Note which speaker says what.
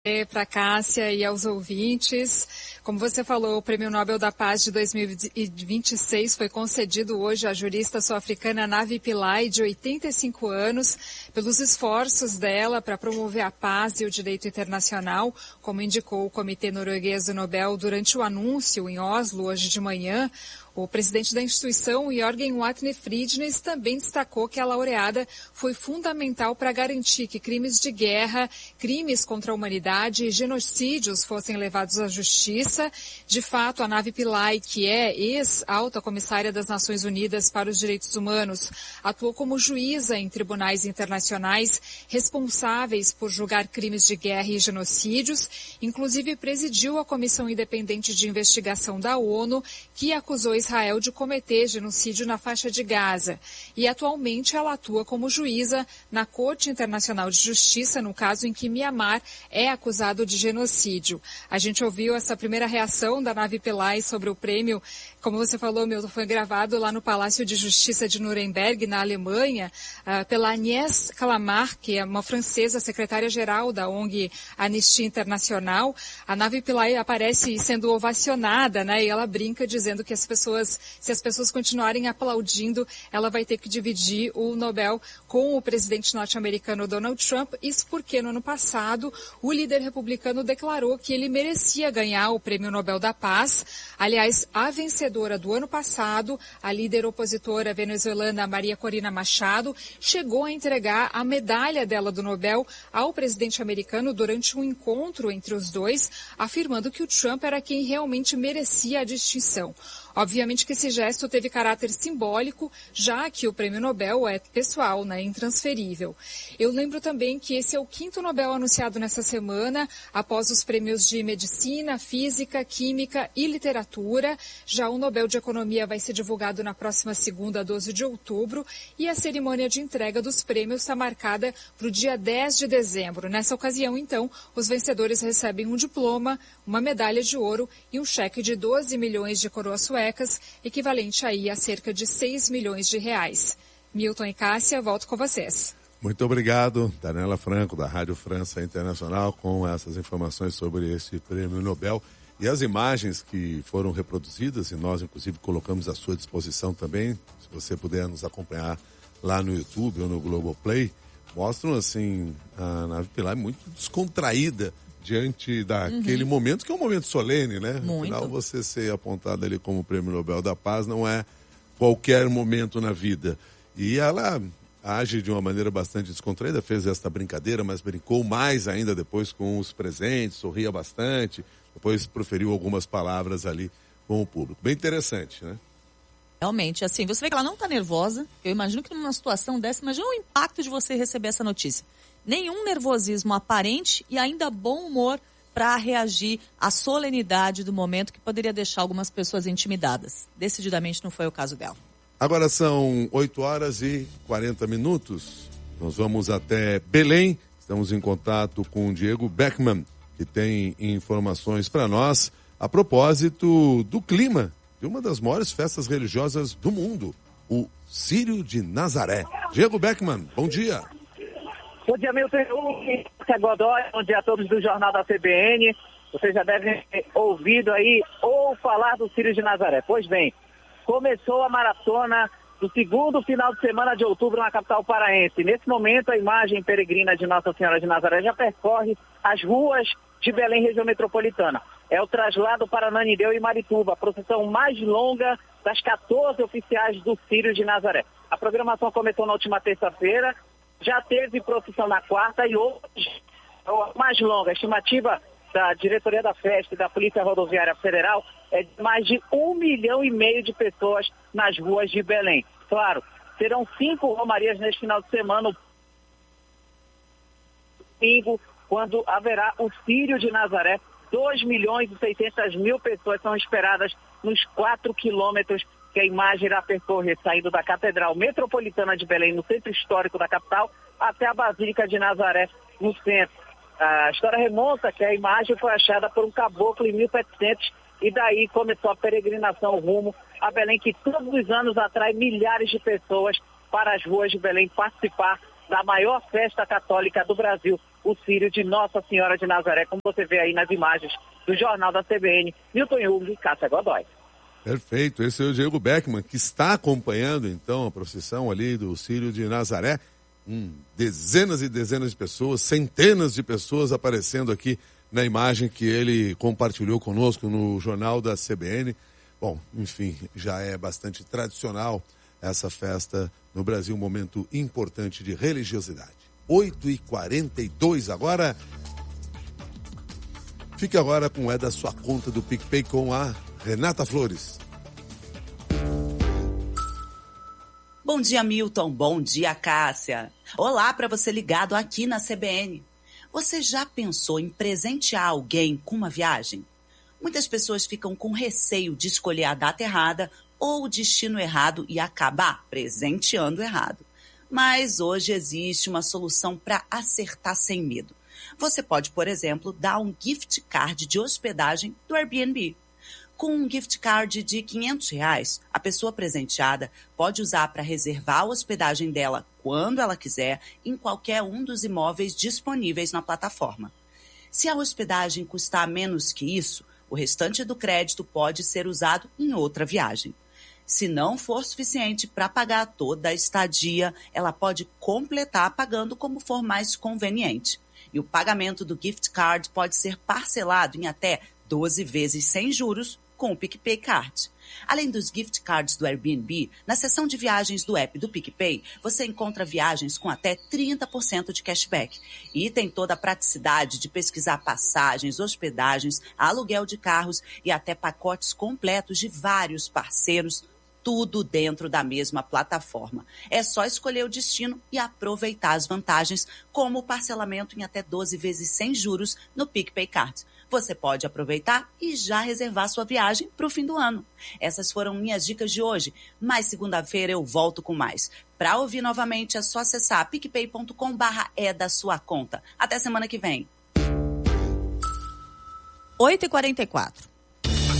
Speaker 1: Para Cássia e aos ouvintes. Como você falou, o Prêmio Nobel da Paz de 2026 foi concedido hoje à jurista sul-africana Navi Pillay, de 85 anos, pelos esforços dela para promover a paz e o direito internacional, como indicou o Comitê Norueguês do Nobel durante o anúncio em Oslo hoje de manhã. O presidente da instituição, Jørgen Watne Friednes, também destacou que a laureada foi fundamental para garantir que crimes de guerra, crimes contra a humanidade e genocídios fossem levados à justiça. De fato, a Navi Pillay, que é ex-alta comissária das Nações Unidas para os Direitos Humanos, atuou como juíza em tribunais internacionais responsáveis por julgar crimes de guerra e genocídios, inclusive presidiu a Comissão Independente de Investigação da ONU, que acusou Israel de cometer genocídio na faixa de Gaza. E atualmente ela atua como juíza na Corte Internacional de Justiça, no caso em que Mianmar é acusado de genocídio. A gente ouviu essa primeira reação da Navi Pillay sobre o prêmio. Como você falou, Milton, foi gravado lá no Palácio de Justiça de Nuremberg, na Alemanha, pela Agnès Callamard, que é uma francesa, secretária-geral da ONG Anistia Internacional. A Navi Pillay aparece sendo ovacionada, né? E ela brinca dizendo que se as pessoas continuarem aplaudindo, ela vai ter que dividir o Nobel com o presidente norte-americano Donald Trump. Isso porque no ano passado o líder republicano declarou que ele merecia ganhar o Prêmio Nobel da Paz. Aliás, a vencedora do ano passado, a líder opositora venezuelana Maria Corina Machado, chegou a entregar a medalha dela do Nobel ao presidente americano durante um encontro entre os dois, afirmando que o Trump era quem realmente merecia a distinção. Obviamente que esse gesto teve caráter simbólico, já que o prêmio Nobel é pessoal, né, intransferível. Eu lembro também que esse é o 5º Nobel anunciado nessa semana, após os prêmios de Medicina, Física, Química e Literatura. Já o Nobel de Economia vai ser divulgado na próxima segunda, 12 de outubro, e a cerimônia de entrega dos prêmios está marcada para o dia 10 de dezembro. Nessa ocasião, então, os vencedores recebem um diploma, uma medalha de ouro e um cheque de 12 milhões de coroas suecas, equivalente aí a cerca de 6 milhões de reais. Milton e Cássia, volto com vocês.
Speaker 2: Muito obrigado, Daniela Franco, da Rádio França Internacional, com essas informações sobre esse prêmio Nobel e as imagens que foram reproduzidas, e nós, inclusive, colocamos à sua disposição também, se você puder nos acompanhar lá no YouTube ou no Globoplay, mostram, assim, a Navi Pillay muito descontraída diante daquele momento, que é um momento solene, né?
Speaker 3: Muito.
Speaker 2: Afinal, você ser apontado ali como Prêmio Nobel da Paz não é qualquer momento na vida. E ela age de uma maneira bastante descontraída, fez esta brincadeira, mas brincou mais ainda depois com os presentes, sorria bastante, depois proferiu algumas palavras ali com o público. Bem interessante, né?
Speaker 3: Realmente, assim, você vê que ela não está nervosa. Eu imagino que numa situação dessa, imagina o impacto de você receber essa notícia. Nenhum nervosismo aparente e ainda bom humor para reagir à solenidade do momento, que poderia deixar algumas pessoas intimidadas. Decididamente não foi o caso dela.
Speaker 2: Agora são 8h40. Nós vamos até Belém. Estamos em contato com o Diego Beckman, que tem informações para nós a propósito do clima de uma das maiores festas religiosas do mundo, o Círio de Nazaré. Diego Beckman, bom dia.
Speaker 4: Bom dia, Milton. Godoy, bom dia a todos do Jornal da CBN. Vocês já devem ter ouvido aí ou falar do Círio de Nazaré. Pois bem, começou a maratona do segundo final de semana de outubro na capital paraense. Nesse momento, a imagem peregrina de Nossa Senhora de Nazaré já percorre as ruas de Belém, região metropolitana. É o traslado para Ananindeua e Marituba, a procissão mais longa das 14 oficiais do Círio de Nazaré. A programação começou na última terça-feira, já teve procissão na quarta e hoje, a mais longa, a estimativa da diretoria da festa e da Polícia Rodoviária Federal é de mais de 1,5 milhão de pessoas nas ruas de Belém. Claro, serão 5 romarias neste final de semana, domingo, quando haverá o Círio de Nazaré. 2.600.000 pessoas são esperadas nos 4 quilômetros que a imagem irá percorrer, saindo da Catedral Metropolitana de Belém, no centro histórico da capital, até a Basílica de Nazaré, no centro. A história remonta que a imagem foi achada por um caboclo em 1700 e daí começou a peregrinação rumo a Belém, que todos os anos atrai milhares de pessoas para as ruas de Belém participar da maior festa católica do Brasil, o Círio de Nossa Senhora de Nazaré, como você vê aí nas imagens do Jornal da CBN. Milton Jung e Cássia Godoy.
Speaker 2: Perfeito, esse é o Diego Beckman, que está acompanhando então a procissão ali do Círio de Nazaré. Dezenas e dezenas de pessoas, centenas de pessoas aparecendo aqui na imagem que ele compartilhou conosco no Jornal da CBN. Bom, enfim, já é bastante tradicional essa festa no Brasil, um momento importante de religiosidade. 8h42 agora. Fique agora com o É da Sua Conta do PicPay com a Renata Flores.
Speaker 5: Bom dia, Milton. Bom dia, Cássia. Olá para você ligado aqui na CBN. Você já pensou em presentear alguém com uma viagem? Muitas pessoas ficam com receio de escolher a data errada ou o destino errado e acabar presenteando errado. Mas hoje existe uma solução para acertar sem medo. Você pode, por exemplo, dar um gift card de hospedagem do Airbnb. Com um gift card de R$500, a pessoa presenteada pode usar para reservar a hospedagem dela quando ela quiser em qualquer um dos imóveis disponíveis na plataforma. Se a hospedagem custar menos que isso, o restante do crédito pode ser usado em outra viagem. Se não for suficiente para pagar toda a estadia, ela pode completar pagando como for mais conveniente. E o pagamento do gift card pode ser parcelado em até 12 vezes sem juros com o PicPay Card. Além dos gift cards do Airbnb, na seção de viagens do app do PicPay, você encontra viagens com até 30% de cashback. E tem toda a praticidade de pesquisar passagens, hospedagens, aluguel de carros e até pacotes completos de vários parceiros, tudo dentro da mesma plataforma. É só escolher o destino e aproveitar as vantagens, como o parcelamento em até 12 vezes sem juros no PicPay Card. Você pode aproveitar e já reservar sua viagem para o fim do ano. Essas foram minhas dicas de hoje, mas segunda-feira eu volto com mais. Para ouvir novamente é só acessar picpay.com/é da sua conta. Até semana que vem.
Speaker 3: 8h44.